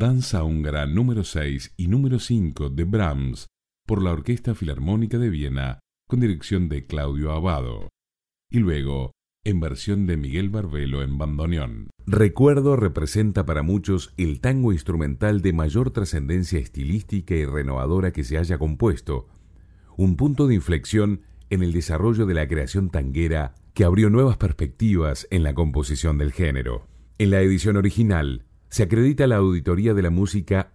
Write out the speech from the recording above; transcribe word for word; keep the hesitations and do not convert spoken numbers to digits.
Danza húngara número seis y número cinco de Brahms por la Orquesta Filarmónica de Viena con dirección de Claudio Abbado. Y luego, en versión de Miguel Barbelo en bandoneón. Recuerdo representa para muchos el tango instrumental de mayor trascendencia estilística y renovadora que se haya compuesto, un punto de inflexión en el desarrollo de la creación tanguera que abrió nuevas perspectivas en la composición del género. En la edición original se acredita la auditoría de la música